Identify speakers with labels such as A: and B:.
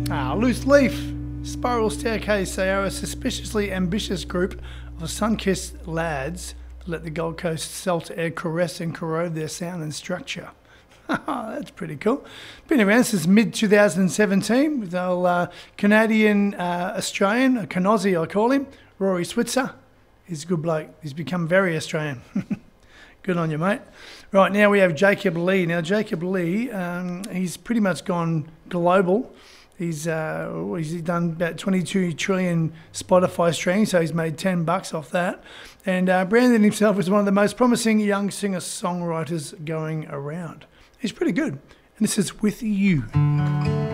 A: Loose Leaf, Spiral Staircase. They are a suspiciously ambitious group of sun-kissed lads that let the Gold Coast salt air caress and corrode their sound and structure. That's pretty cool. Been around since mid-2017 with old Canadian Australian, a Canozzi I call him, Rory Switzer. He's a good bloke. He's become very Australian. Good on you, mate. Right, now we have Jacob Lee. Now, Jacob Lee, he's pretty much gone global. He's done about 22 trillion Spotify streams, so he's made $10 off that. And branded himself as one of the most promising young singer-songwriters going around. He's pretty good. And this is With You.